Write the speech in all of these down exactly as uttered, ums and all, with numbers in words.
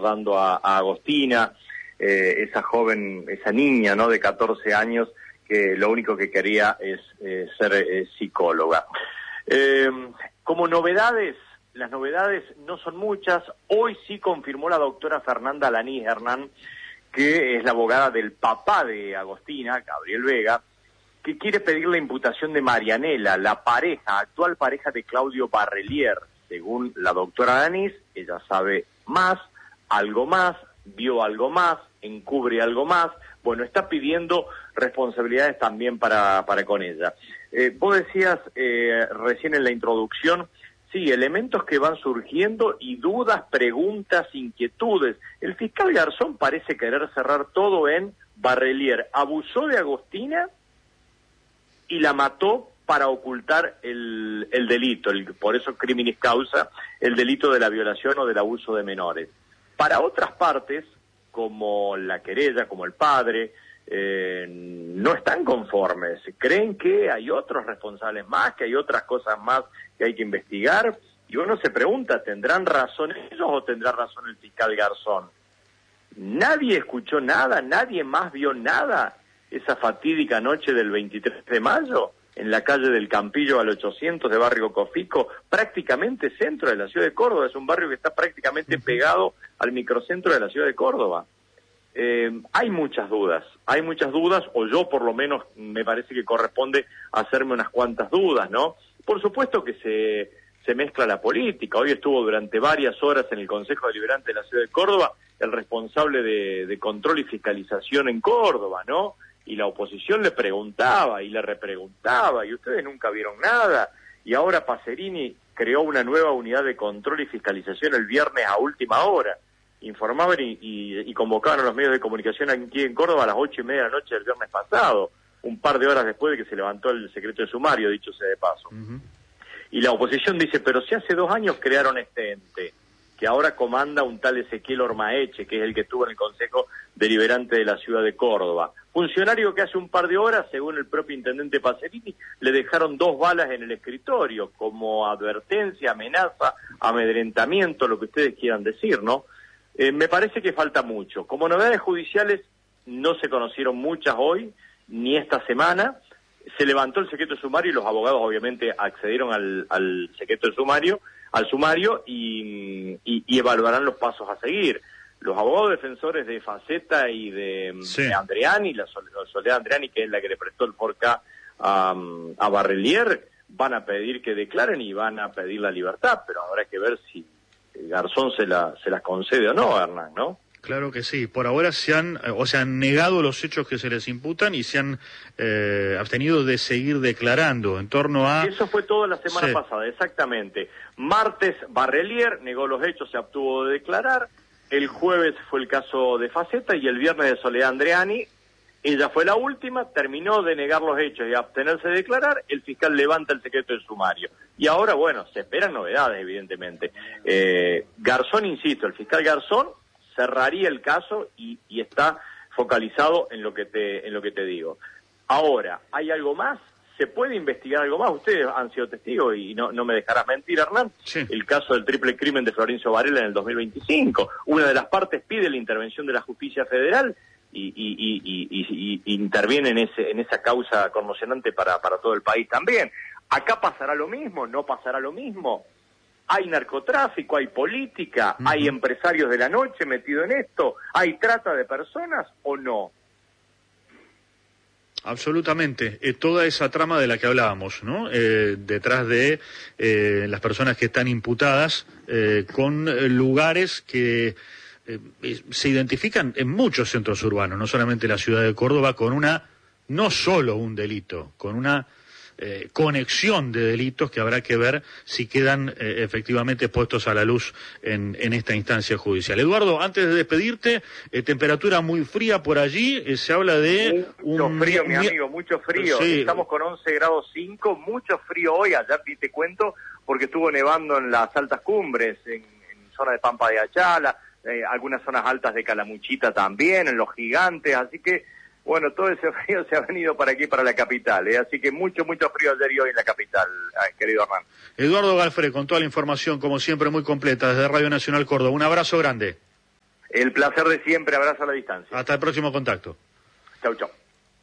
recordando a, a Agostina, eh, esa joven, esa niña, ¿no?, de catorce años, que lo único que quería es eh, ser eh, psicóloga. Eh, como novedades, las novedades no son muchas. Hoy sí confirmó la doctora Fernanda Alanís Hernán, que es la abogada del papá de Agostina, Gabriel Vega, que quiere pedir la imputación de Marianela, la pareja, actual pareja de Claudio Barrelier. Según la doctora Alanís, ella sabe más, algo más, vio algo más, encubre algo más. Bueno, está pidiendo responsabilidades también para, para con ella. Eh, vos decías eh, recién en la introducción, sí, elementos que van surgiendo y dudas, preguntas, inquietudes. El fiscal Garzón parece querer cerrar todo en Barrelier abusó de Agostina y la mató para ocultar el, el delito, el, por eso criminis causa, el delito de la violación o del abuso de menores. Para otras partes, como la querella, como el padre, eh, no están conformes, creen que hay otros responsables más, que hay otras cosas más que hay que investigar, y uno se pregunta, ¿tendrán razón ellos o tendrá razón el fiscal Garzón? Nadie escuchó nada, nadie más vio nada esa fatídica noche del veintitrés de mayo, en la calle del Campillo al ochocientos de Barrio Cofico, prácticamente centro de la ciudad de Córdoba. Es un barrio que está prácticamente pegado al microcentro de la ciudad de Córdoba. Eh, hay muchas dudas, hay muchas dudas, o yo por lo menos me parece que corresponde hacerme unas cuantas dudas, ¿no? Por supuesto que se, se mezcla la política. Hoy estuvo durante varias horas en el Consejo Deliberante de la ciudad de Córdoba el responsable de, de control y fiscalización en Córdoba, ¿no? Y la oposición le preguntaba y le repreguntaba, y ustedes nunca vieron nada. Y ahora Pacerini creó una nueva unidad de control y fiscalización el viernes a última hora. Informaban y, y, y convocaban a los medios de comunicación aquí en Córdoba a las ocho y media de la noche del viernes pasado, un par de horas después de que se levantó el secreto de sumario, dicho sea de paso. Uh-huh. Y la oposición dice, pero si hace dos años crearon este ente, que ahora comanda un tal Ezequiel Ormaeche, que es el que estuvo en el Consejo Deliberante de la ciudad de Córdoba. Funcionario que hace un par de horas, según el propio intendente Pacerini, le dejaron dos balas en el escritorio, como advertencia, amenaza, amedrentamiento, lo que ustedes quieran decir, ¿no? Eh, me parece que falta mucho. Como novedades judiciales, no se conocieron muchas hoy, ni esta semana. Se levantó el secreto de sumario y los abogados obviamente accedieron al, al secreto de sumario, al sumario y, y, y evaluarán los pasos a seguir. Los abogados defensores de Facetta y de, sí. de Andreani, la Soledad Andreani, que es la que le prestó el forca a, a Barrelier, van a pedir que declaren y van a pedir la libertad, pero habrá que ver si Garzón se la se las concede o no, Hernán, ¿no? Claro que sí. Por ahora se han, o se han negado los hechos que se les imputan y se han eh, abstenido de seguir declarando en torno a... Eso fue todo la semana sí. pasada, exactamente. Martes, Barrelier negó los hechos, se abstuvo de declarar. El jueves fue el caso de Facetta y el viernes de Soledad Andreani. Ella fue la última, terminó de negar los hechos y abstenerse de declarar. El fiscal levanta el secreto del sumario. Y ahora, bueno, se esperan novedades, evidentemente. Eh, Garzón, insisto, el fiscal Garzón cerraría el caso y, y está focalizado en lo que te en lo que te digo. Ahora, ¿hay algo más? ¿Se puede investigar algo más? Ustedes han sido testigos y no, no me dejarás mentir, Hernán. Sí. El caso del triple crimen de Florencio Varela en el dos mil veinticinco. Una de las partes pide la intervención de la justicia federal y, y, y, y, y, y interviene en ese en esa causa conmocionante para, para todo el país también. ¿Acá pasará lo mismo? ¿No pasará lo mismo? ¿Hay narcotráfico? ¿Hay política? Uh-huh. ¿Hay empresarios de la noche metidos en esto? ¿Hay trata de personas o no? Absolutamente. Eh, toda esa trama de la que hablábamos, ¿no? Eh, detrás de eh, las personas que están imputadas eh, con eh, lugares que eh, se identifican en muchos centros urbanos, no solamente la ciudad de Córdoba, con una, no solo un delito, con una Eh, conexión de delitos que habrá que ver si quedan eh, efectivamente puestos a la luz en, en esta instancia judicial. Eduardo, antes de despedirte, eh, temperatura muy fría por allí, eh, se habla de... Mucho un... frío, mi amigo, mucho frío. Sí. Estamos con once grados cinco, mucho frío hoy, allá te cuento, porque estuvo nevando en las altas cumbres, en, en zona de Pampa de Achala, eh, algunas zonas altas de Calamuchita también, en Los Gigantes, así que bueno, todo ese frío se ha venido para aquí, para la capital, ¿eh? Así que mucho, mucho frío ayer y hoy en la capital, eh, querido Hernán. Eduardo Galfré, con toda la información, como siempre, muy completa, desde Radio Nacional Córdoba. Un abrazo grande. El placer de siempre, abrazo a la distancia. Hasta el próximo contacto. Chau, chau.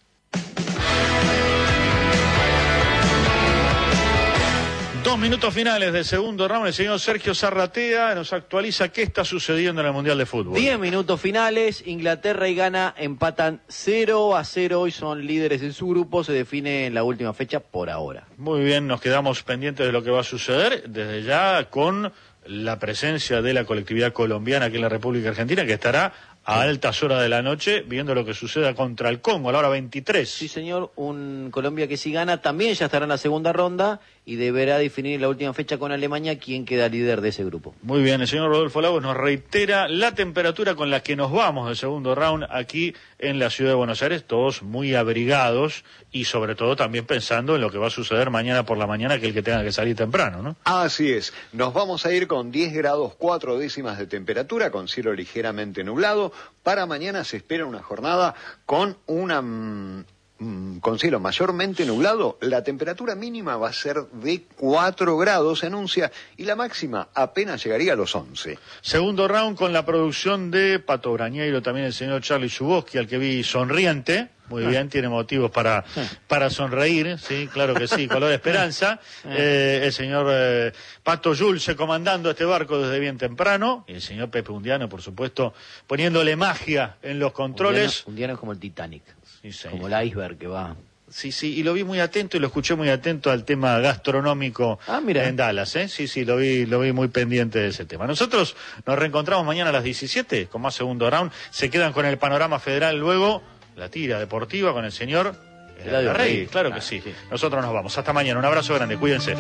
Dos minutos finales del segundo round. El señor Sergio Zarratea nos actualiza qué está sucediendo en el Mundial de Fútbol. Diez minutos finales. Inglaterra y Ghana empatan cero a cero y son líderes en su grupo. Se define en la última fecha por ahora. Muy bien, nos quedamos pendientes de lo que va a suceder desde ya con la presencia de la colectividad colombiana aquí en la República Argentina, que estará a altas horas de la noche viendo lo que suceda contra el Congo a la hora veintitrés. Sí, señor, un Colombia que si gana también ya estará en la segunda ronda y deberá definir en la última fecha con Alemania quién queda líder de ese grupo. Muy bien, el señor Rodolfo Lagos nos reitera la temperatura con la que nos vamos del segundo round aquí en la ciudad de Buenos Aires, todos muy abrigados y sobre todo también pensando en lo que va a suceder mañana por la mañana, que el que tenga que salir temprano, ¿no? Así es, nos vamos a ir con diez grados cuatro décimas de temperatura, con cielo ligeramente nublado. Para mañana se espera una jornada con una mm, con cielo mayormente nublado. La temperatura mínima va a ser de cuatro grados, se anuncia, y la máxima apenas llegaría a los once. Segundo round con la producción de Pato Brañeiro, también el señor Charlie Zuboski, al que vi sonriente. Muy ah. bien, tiene motivos para, para sonreír, sí, claro que sí, color de esperanza. Eh, el señor eh, Pato Yulce comandando este barco desde bien temprano, y el señor Pepe Undiano, por supuesto, poniéndole magia en los controles. Undiano, Undiano es como el Titanic, sí, sí. Como el iceberg que va. Sí, sí, y lo vi muy atento y lo escuché muy atento al tema gastronómico ah, mira. en Dallas, ¿eh? Sí, sí, lo vi, lo vi muy pendiente de ese tema. Nosotros nos reencontramos mañana a las diecisiete con más segundo round. Se quedan con el panorama federal luego. La tira deportiva con el señor Eladio Rey, claro que sí. Nosotros nos vamos. Hasta mañana. Un abrazo grande. Cuídense.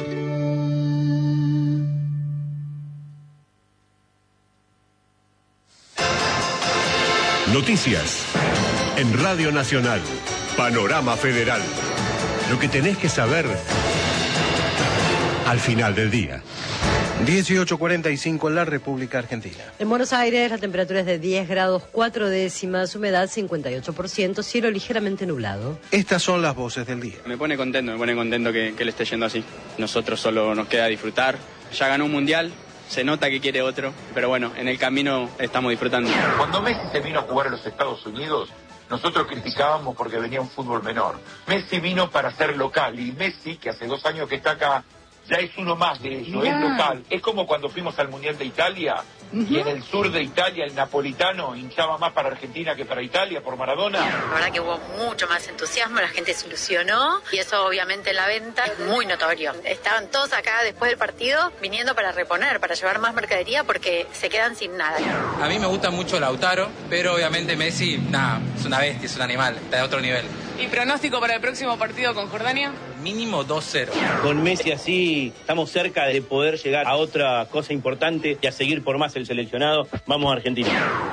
Noticias en Radio Nacional. Panorama Federal. Lo que tenés que saber al final del día. dieciocho cuarenta y cinco en la República Argentina. En Buenos Aires la temperatura es de diez grados cuatro décimas, humedad cincuenta y ocho por ciento, cielo ligeramente nublado. Estas son las voces del día. Me pone contento, me pone contento que, que le esté yendo así. Nosotros solo nos queda disfrutar. Ya ganó un mundial, se nota que quiere otro, pero bueno, en el camino estamos disfrutando. Cuando Messi se vino a jugar a los Estados Unidos, nosotros criticábamos porque venía un fútbol menor. Messi vino para ser local y Messi, que hace dos años que está acá, ya es uno más de eso, yeah. Es local. Es como cuando fuimos al Mundial de Italia, uh-huh. Y en el sur de Italia el napolitano hinchaba más para Argentina que para Italia por Maradona. La verdad que hubo mucho más entusiasmo, la gente se ilusionó y eso obviamente en la venta es muy notorio. Estaban todos acá después del partido viniendo para reponer, para llevar más mercadería porque se quedan sin nada. A mí me gusta mucho Lautaro, pero obviamente Messi, nada, es una bestia, es un animal, está de otro nivel. ¿Y pronóstico para el próximo partido con Jordania? Mínimo dos cero. Con Messi así estamos cerca de poder llegar a otra cosa importante y a seguir por más el seleccionado. Vamos a Argentina.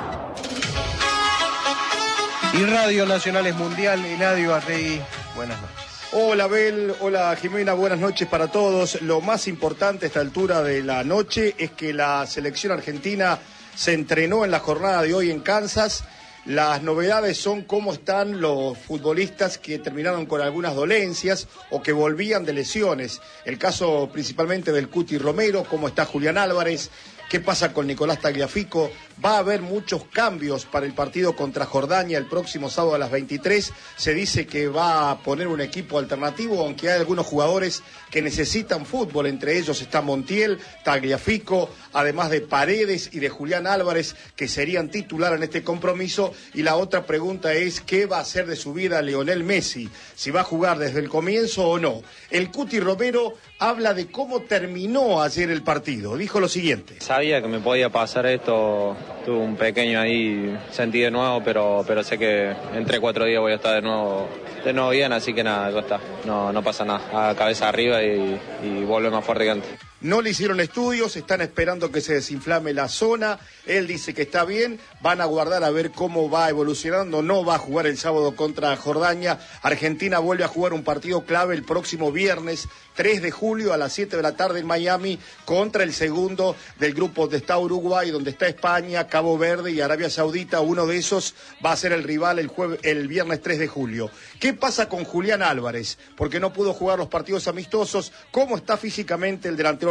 Y Radio Nacional es Mundial. Eladio Arrey, buenas noches. Hola Abel, hola Jimena, buenas noches para todos. Lo más importante a esta altura de la noche es que la selección argentina se entrenó en la jornada de hoy en Kansas. Las novedades son cómo están los futbolistas que terminaron con algunas dolencias o que volvían de lesiones. El caso principalmente del Cuti Romero, cómo está Julián Álvarez, qué pasa con Nicolás Tagliafico. Va a haber muchos cambios para el partido contra Jordania el próximo sábado a las veintitrés. Se dice que va a poner un equipo alternativo, aunque hay algunos jugadores que necesitan fútbol. Entre ellos está Montiel, Tagliafico, además de Paredes y de Julián Álvarez, que serían titular en este compromiso. Y la otra pregunta es, ¿qué va a hacer de su vida Lionel Messi? Si va a jugar desde el comienzo o no. El Cuti Romero habla de cómo terminó ayer el partido. Dijo lo siguiente. Sabía que me podía pasar esto. Tuve un pequeño ahí sentido de nuevo, pero, pero sé que en tres, cuatro días voy a estar de nuevo, de nuevo bien, así que nada, ya está. No, no pasa nada. A cabeza arriba y, y vuelve más fuerte que antes. No le hicieron estudios, están esperando que se desinflame la zona. Él dice que está bien, van a guardar a ver cómo va evolucionando. No va a jugar el sábado contra Jordania. Argentina vuelve a jugar un partido clave el próximo viernes, tres de julio a las siete de la tarde en Miami, contra el segundo del grupo donde está Uruguay, donde está España, Cabo Verde y Arabia Saudita. Uno de esos va a ser el rival el, jueves, el viernes tres de julio. ¿Qué pasa con Julián Álvarez? Porque no pudo jugar los partidos amistosos. ¿Cómo está físicamente el delantero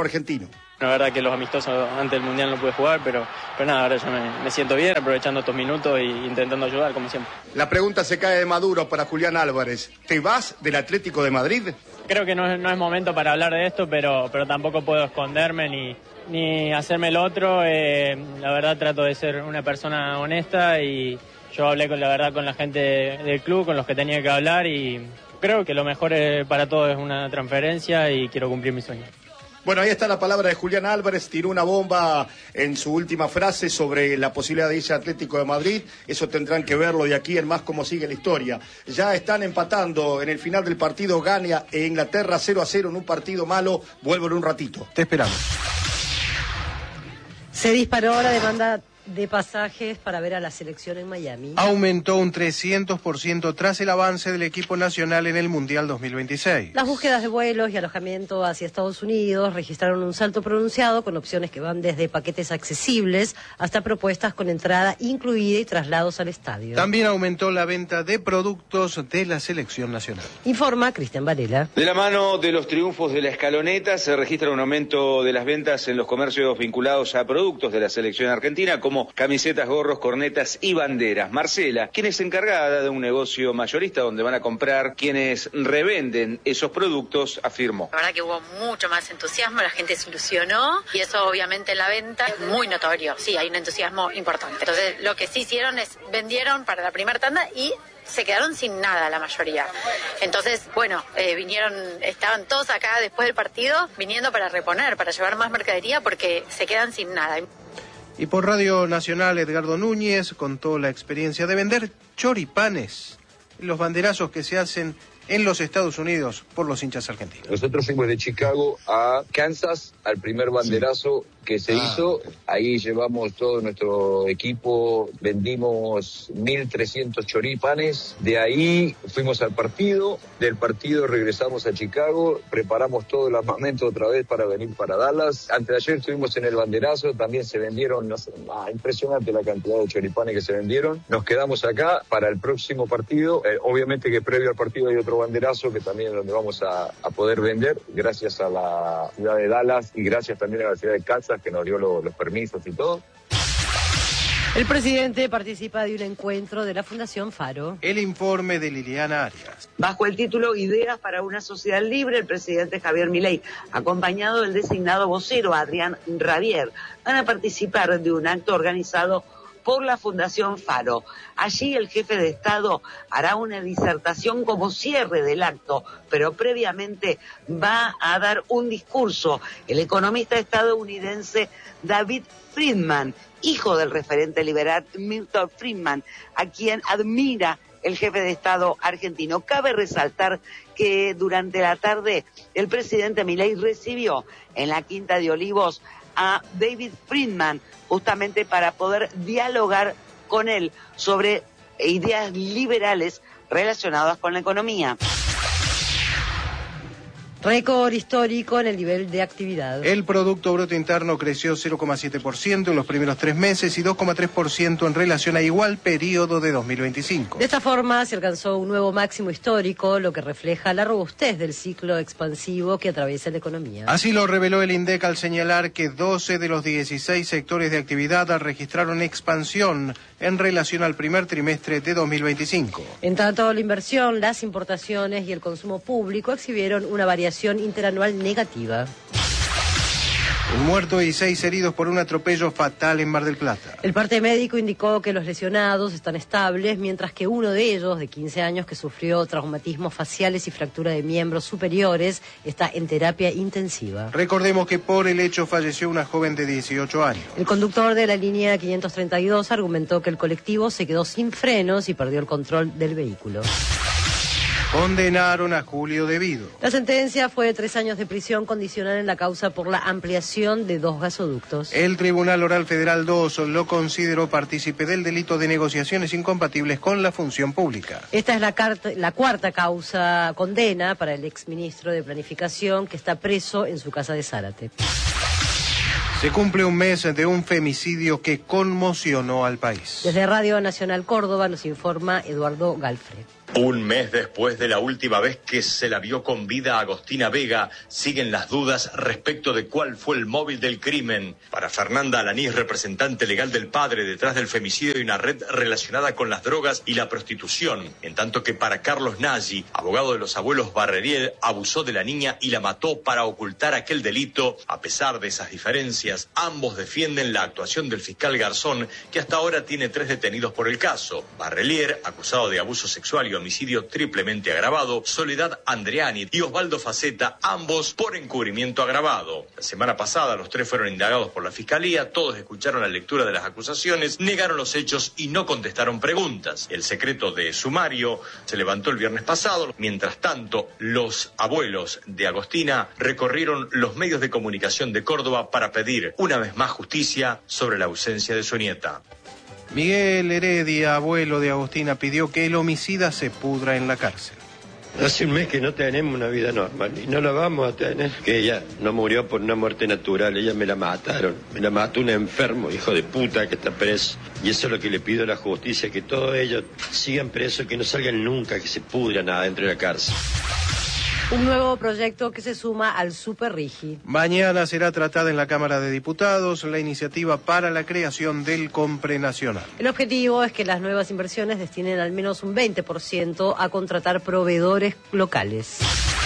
argentino. La verdad que los amistosos antes del Mundial no pude jugar, pero, pero nada, ahora yo me, me siento bien, aprovechando estos minutos e intentando ayudar, como siempre. La pregunta se cae de Maduro para Julián Álvarez. ¿Te vas del Atlético de Madrid? Creo que no es, no es momento para hablar de esto, pero, pero tampoco puedo esconderme ni, ni hacerme el otro. Eh, la verdad trato de ser una persona honesta y yo hablé con la verdad con la gente del club, con los que tenía que hablar y creo que lo mejor para todos es una transferencia y quiero cumplir mi sueño. Bueno, ahí está la palabra de Julián Álvarez, tiró una bomba en su última frase sobre la posibilidad de irse a Atlético de Madrid, eso tendrán que verlo de aquí en más cómo sigue la historia. Ya están empatando en el final del partido Ghana e Inglaterra cero a cero en un partido malo, vuelvo en un ratito. Te esperamos. Se disparó la demanda de pasajes para ver a la selección en Miami. Aumentó un trescientos por ciento tras el avance del equipo nacional en el Mundial dos mil veintiséis. Las búsquedas de vuelos y alojamiento hacia Estados Unidos registraron un salto pronunciado con opciones que van desde paquetes accesibles hasta propuestas con entrada incluida y traslados al estadio. También aumentó la venta de productos de la selección nacional. Informa Cristian Varela. De la mano de los triunfos de la escaloneta se registra un aumento de las ventas en los comercios vinculados a productos de la selección argentina, como como camisetas, gorros, cornetas y banderas. Marcela, quien es encargada de un negocio mayorista donde van a comprar quienes revenden esos productos, afirmó. La verdad que hubo mucho más entusiasmo, la gente se ilusionó y eso obviamente en la venta es muy notorio. Sí, hay un entusiasmo importante. Entonces lo que sí hicieron es vendieron para la primera tanda y se quedaron sin nada la mayoría. Entonces, bueno, eh, vinieron, estaban todos acá después del partido viniendo para reponer, para llevar más mercadería porque se quedan sin nada. Y por Radio Nacional, Edgardo Núñez contó la experiencia de vender choripanes, los banderazos que se hacen en los Estados Unidos por los hinchas argentinos. Nosotros fuimos de Chicago a Kansas, al primer banderazo que se ah. hizo. Ahí llevamos todo nuestro equipo, vendimos mil trescientos choripanes. De ahí fuimos al partido, del partido regresamos a Chicago, preparamos todo el armamento otra vez para venir para Dallas. Antes de ayer estuvimos en el banderazo, también se vendieron, no sé, ah, impresionante la cantidad de choripanes que se vendieron. Nos quedamos acá para el próximo partido. Eh, obviamente que previo al partido hay otro banderazo que también es donde vamos a, a poder vender, gracias a la ciudad de Dallas y gracias también a la ciudad de Kansas que nos dio lo, los permisos y todo. El presidente participa de un encuentro de la Fundación Faro. El informe de Liliana Arias. Bajo el título Ideas para una sociedad libre, el presidente Javier Milei, acompañado del designado vocero Adrián Rabier, van a participar de un acto organizado por la Fundación Faro. Allí el jefe de Estado hará una disertación como cierre del acto, pero previamente va a dar un discurso el economista estadounidense David Friedman, hijo del referente liberal Milton Friedman, a quien admira el jefe de Estado argentino. Cabe resaltar que durante la tarde el presidente Milei recibió en la Quinta de Olivos a David Friedman, justamente para poder dialogar con él sobre ideas liberales relacionadas con la economía. Récord histórico en el nivel de actividad. El Producto Bruto Interno creció cero coma siete por ciento en los primeros tres meses y dos coma tres por ciento en relación a igual periodo de dos mil veinticinco. De esta forma se alcanzó un nuevo máximo histórico, lo que refleja la robustez del ciclo expansivo que atraviesa la economía. Así lo reveló el INDEC al señalar que doce de los dieciséis sectores de actividad registraron expansión en relación al primer trimestre de dos mil veinticinco. En tanto, la inversión, las importaciones y el consumo público exhibieron una variación interanual negativa. Un muerto y seis heridos por un atropello fatal en Mar del Plata. El parte médico indicó que los lesionados están estables, mientras que uno de ellos, de quince años, que sufrió traumatismos faciales y fractura de miembros superiores, está en terapia intensiva. Recordemos que por el hecho falleció una joven de dieciocho años. El conductor de la línea quinientos treinta y dos argumentó que el colectivo se quedó sin frenos y perdió el control del vehículo. Condenaron a Julio Devido. La sentencia fue de tres años de prisión condicional en la causa por la ampliación de dos gasoductos. El Tribunal Oral Federal dos lo consideró partícipe del delito de negociaciones incompatibles con la función pública. Esta es la, carta, la cuarta causa condena para el exministro de Planificación que está preso en su casa de Zárate. Se cumple un mes de un femicidio que conmocionó al país. Desde Radio Nacional Córdoba nos informa Eduardo Galfre. Un mes después de la última vez que se la vio con vida a Agostina Vega, siguen las dudas respecto de cuál fue el móvil del crimen. Para Fernanda Alanís, representante legal del padre, detrás del femicidio hay una red relacionada con las drogas y la prostitución. En tanto que para Carlos Nagy, abogado de los abuelos Barreriel, abusó de la niña y la mató para ocultar aquel delito. A pesar de esas diferencias, ambos defienden la actuación del fiscal Garzón, que hasta ahora tiene tres detenidos por el caso. Barrelier, acusado de abuso sexual y homicidio triplemente agravado, Soledad Andreani y Osvaldo Faceta, ambos por encubrimiento agravado. La semana pasada los tres fueron indagados por la Fiscalía, todos escucharon la lectura de las acusaciones, negaron los hechos y no contestaron preguntas. El secreto de sumario se levantó el viernes pasado. Mientras tanto, los abuelos de Agostina recorrieron los medios de comunicación de Córdoba para pedir una vez más justicia sobre la ausencia de su nieta. Miguel Heredia, abuelo de Agostina, pidió que el homicida se pudra en la cárcel. Hace un mes que no tenemos una vida normal y no la vamos a tener. Que ella no murió por una muerte natural, ella me la mataron. Me la mató un enfermo, hijo de puta, que está preso. Y eso es lo que le pido a la justicia, que todos ellos sigan presos, que no salgan nunca, que se pudran adentro de la cárcel. Un nuevo proyecto que se suma al Super Rigi. Mañana será tratada en la Cámara de Diputados la iniciativa para la creación del Compre Nacional. El objetivo es que las nuevas inversiones destinen al menos un veinte por ciento a contratar proveedores locales.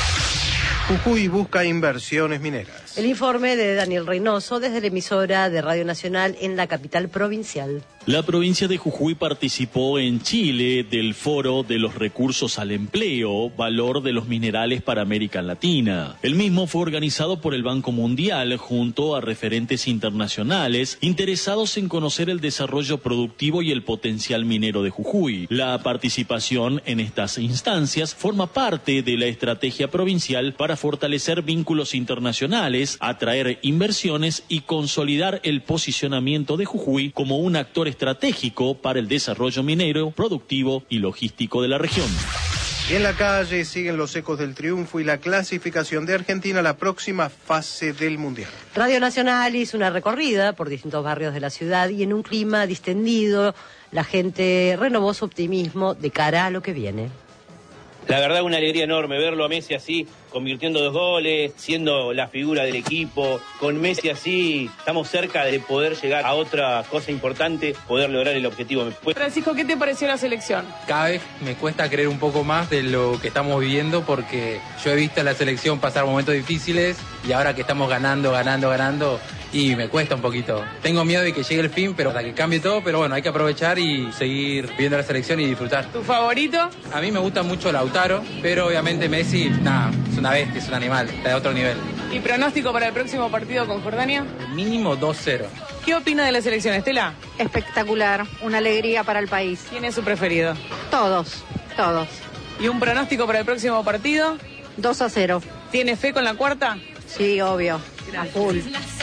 Jujuy busca inversiones mineras. El informe de Daniel Reynoso desde la emisora de Radio Nacional en la capital provincial. La provincia de Jujuy participó en Chile del Foro de los Recursos al Empleo, Valor de los Minerales para América Latina. El mismo fue organizado por el Banco Mundial junto a referentes internacionales interesados en conocer el desarrollo productivo y el potencial minero de Jujuy. La participación en estas instancias forma parte de la estrategia provincial para fortalecer vínculos internacionales, atraer inversiones y consolidar el posicionamiento de Jujuy como un actor estratégico para el desarrollo minero, productivo y logístico de la región. Y en la calle siguen los ecos del triunfo y la clasificación de Argentina a la próxima fase del Mundial. Radio Nacional hizo una recorrida por distintos barrios de la ciudad y en un clima distendido la gente renovó su optimismo de cara a lo que viene. La verdad, una alegría enorme verlo a Messi así, convirtiendo dos goles, siendo la figura del equipo. Con Messi así, estamos cerca de poder llegar a otra cosa importante, poder lograr el objetivo. Francisco, ¿qué te pareció la selección? Cada vez me cuesta creer un poco más de lo que estamos viviendo porque yo he visto a la selección pasar momentos difíciles y ahora que estamos ganando, ganando, ganando, y me cuesta un poquito. Tengo miedo de que llegue el fin, pero hasta que cambie todo, pero bueno, hay que aprovechar y seguir viendo la selección y disfrutar. ¿Tu favorito? A mí me gusta mucho Lautaro, pero obviamente Messi, nada, es una bestia, es un animal, está de otro nivel. ¿Y pronóstico para el próximo partido con Jordania? Mínimo dos cero. ¿Qué opina de la selección, Estela? Espectacular, una alegría para el país. ¿Quién es su preferido? Todos, todos. ¿Y un pronóstico para el próximo partido? dos a cero. ¿Tiene fe con la cuarta? Sí, obvio. A full.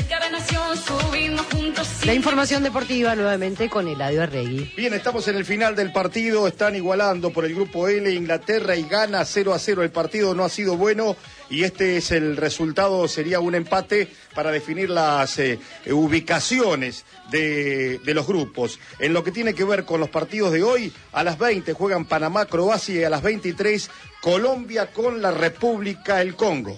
La información deportiva nuevamente con Eladio Arregui. Bien, estamos en el final del partido, están igualando por el grupo L Inglaterra y Ghana cero a cero. El partido no ha sido bueno y este es el resultado, sería un empate para definir las eh, ubicaciones de, de los grupos. En lo que tiene que ver con los partidos de hoy, a las veinte juegan Panamá, Croacia y a las veintitrés Colombia con la República del Congo.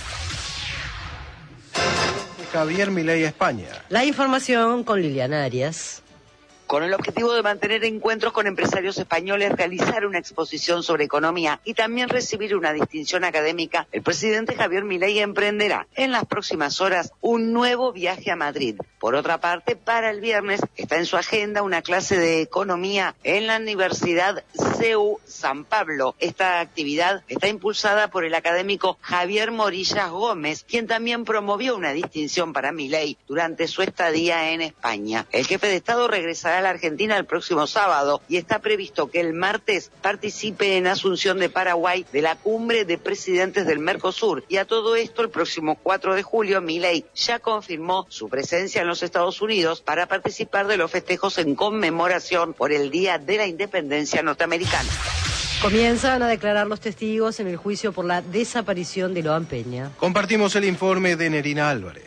Javier Milei, España. La información con Liliana Arias. Con el objetivo de mantener encuentros con empresarios españoles, realizar una exposición sobre economía y también recibir una distinción académica, el presidente Javier Milei emprenderá en las próximas horas un nuevo viaje a Madrid. Por otra parte, para el viernes está en su agenda una clase de economía en la Universidad C E U San Pablo. Esta actividad está impulsada por el académico Javier Morillas Gómez, quien también promovió una distinción para Milei durante su estadía en España. El jefe de Estado regresará a la Argentina el próximo sábado y está previsto que el martes participe en Asunción de Paraguay de la cumbre de presidentes del Mercosur. Y a todo esto, el próximo cuatro de julio, Milei ya confirmó su presencia en los Estados Unidos para participar de los festejos en conmemoración por el Día de la Independencia Norteamericana. Comienzan a declarar los testigos en el juicio por la desaparición de Loan Peña. Compartimos el informe de Nerina Álvarez.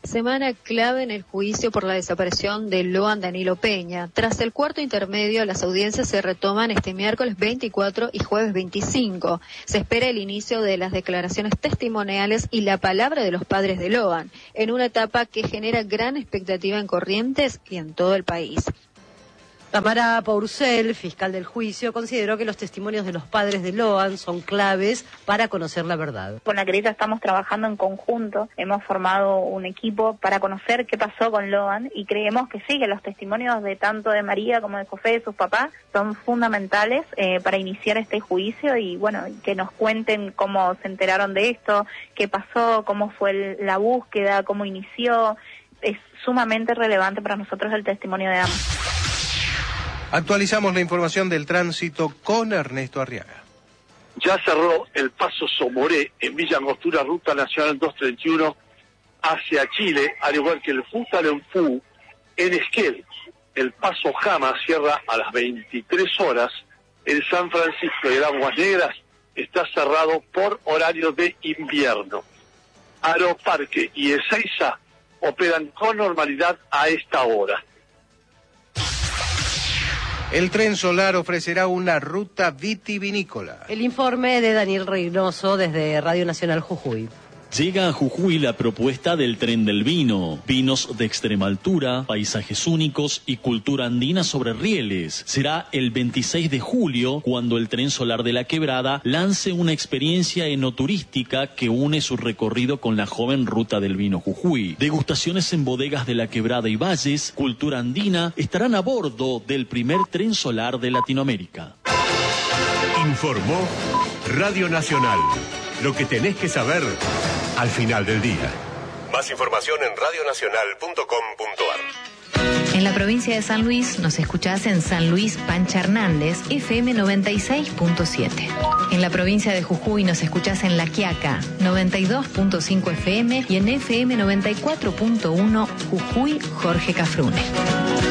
Semana clave en el juicio por la desaparición de Loan Danilo Peña. Tras el cuarto intermedio, las audiencias se retoman este miércoles veinticuatro y jueves veinticinco. Se espera el inicio de las declaraciones testimoniales y la palabra de los padres de Loan, en una etapa que genera gran expectativa en Corrientes y en todo el país. Tamara Pourcel, fiscal del juicio, consideró que los testimonios de los padres de Loan son claves para conocer la verdad. Con la querella estamos trabajando en conjunto, hemos formado un equipo para conocer qué pasó con Loan y creemos que sí, que los testimonios de tanto de María como de José, de sus papás, son fundamentales eh, para iniciar este juicio y bueno, que nos cuenten cómo se enteraron de esto, qué pasó, cómo fue el, la búsqueda, cómo inició. Es sumamente relevante para nosotros el testimonio de ambos. Actualizamos la información del tránsito con Ernesto Arriaga. Ya cerró el paso Somoré en Villa Angostura, Ruta Nacional doscientos treinta y uno hacia Chile, al igual que el Futaleufú en Esquel. El paso Jama cierra a las veintitrés horas. El San Francisco y el Aguas Negras está cerrado por horario de invierno. Aeroparque y Ezeiza operan con normalidad a esta hora. El Tren Solar ofrecerá una ruta vitivinícola. El informe de Daniel Reynoso desde Radio Nacional Jujuy. Llega a Jujuy la propuesta del Tren del Vino. Vinos de extrema altura, paisajes únicos y cultura andina sobre rieles. Será el veintiséis de julio cuando el Tren Solar de la Quebrada lance una experiencia enoturística que une su recorrido con la joven Ruta del Vino Jujuy. Degustaciones en bodegas de la Quebrada y Valles, cultura andina, estarán a bordo del primer Tren Solar de Latinoamérica. Informó Radio Nacional. Lo que tenés que saber al final del día. Más información en radionacional punto com punto ar. En la provincia de San Luis nos escuchás en San Luis Pancha Hernández, F M noventa y seis punto siete. En la provincia de Jujuy nos escuchás en La Quiaca, noventa y dos punto cinco F M y en F M noventa y cuatro punto uno Jujuy Jorge Cafrune.